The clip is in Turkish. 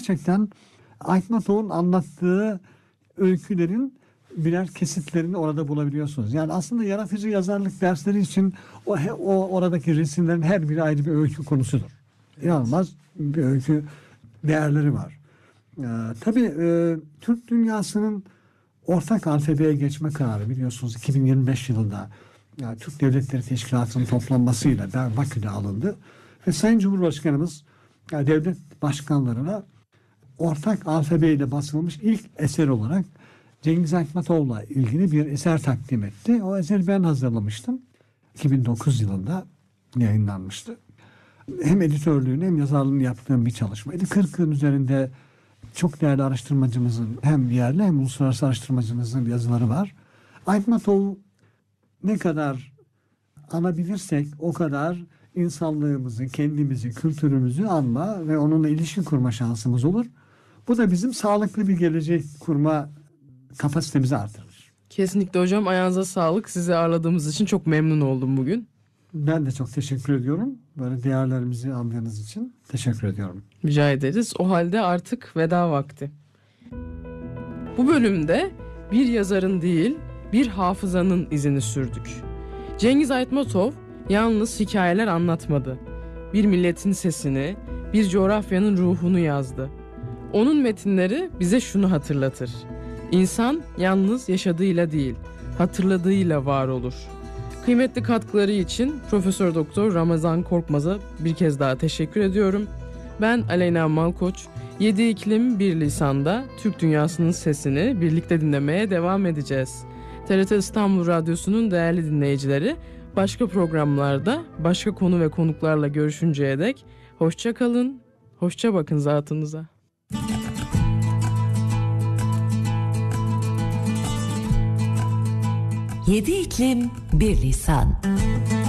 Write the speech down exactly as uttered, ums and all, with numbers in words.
gerçekten Aytmatov'un anlattığı öykülerin birer kesitlerini orada bulabiliyorsunuz. Yani aslında yaratıcı yazarlık dersleri için o, o oradaki resimlerin her biri ayrı bir öykü konusudur. İnanılmaz bir öykü değerleri var. Ee, tabii e, Türk dünyasının ortak alfabeye geçme kararı biliyorsunuz iki bin yirmi beş yılında yani Türk Devletleri Teşkilatı'nın toplanmasıyla da Bakü'de alındı. Ve Sayın Cumhurbaşkanımız yani devlet başkanlarına ortak alfabeyle basılmış ilk eser olarak Cengiz Aytmatov'la ilgili bir eser takdim etti. O eseri ben hazırlamıştım. iki bin dokuz yılında yayınlanmıştı. Hem editörlüğünü hem yazarlığını yaptığım bir çalışmaydı. kırkın üzerinde çok değerli araştırmacımızın hem yerli hem uluslararası araştırmacımızın yazıları var. Aytmatov ne kadar anabilirsek o kadar insanlığımızı, kendimizi, kültürümüzü anma ve onunla ilişki kurma şansımız olur. Bu da bizim sağlıklı bir gelecek kurma kapasitemizi artırır. Kesinlikle hocam, ayağınıza sağlık. Sizi ağırladığımız için çok memnun oldum bugün. Ben de çok teşekkür ediyorum. Böyle değerlerimizi anladığınız için teşekkür ediyorum. Rica ederiz. O halde artık veda vakti. Bu bölümde bir yazarın değil, bir hafızanın izini sürdük. Cengiz Aytmatov yalnız hikayeler anlatmadı. Bir milletin sesini, bir coğrafyanın ruhunu yazdı. Onun metinleri bize şunu hatırlatır: İnsan yalnız yaşadığıyla değil, hatırladığıyla var olur. Kıymetli katkıları için Profesör Doktor Ramazan Korkmaz'a bir kez daha teşekkür ediyorum. Ben Aleyna Malkoç. Yedi iklim bir lisanda Türk dünyasının sesini birlikte dinlemeye devam edeceğiz. T R T İstanbul Radyosu'nun değerli dinleyicileri, başka programlarda başka konu ve konuklarla görüşünceye dek hoşça kalın, hoşça bakın zatınıza. Yedi iklim bir lisan.